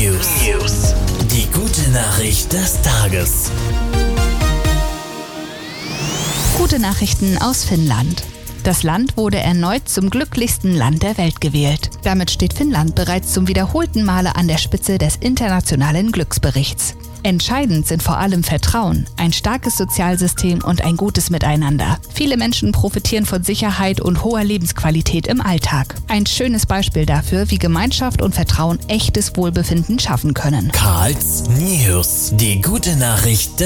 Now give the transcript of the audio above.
News. Die gute Nachricht des Tages. Gute Nachrichten aus Finnland. Das Land wurde erneut zum glücklichsten Land der Welt gewählt. Damit steht Finnland bereits zum wiederholten Male an der Spitze des internationalen Glücksberichts. Entscheidend sind vor allem Vertrauen, ein starkes Sozialsystem und ein gutes Miteinander. Viele Menschen profitieren von Sicherheit und hoher Lebensqualität im Alltag. Ein schönes Beispiel dafür, wie Gemeinschaft und Vertrauen echtes Wohlbefinden schaffen können. Karls News. Die gute Nachricht